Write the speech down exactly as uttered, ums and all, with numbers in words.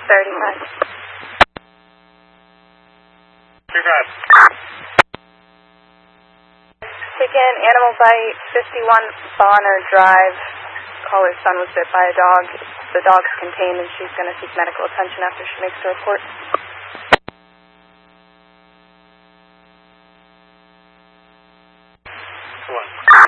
thirty-five. thirty-five. Taken animal bite, fifty-one Bonner Drive. Caller's son was bit by a dog. The dog's contained and she's going to seek medical attention after she makes the report. One.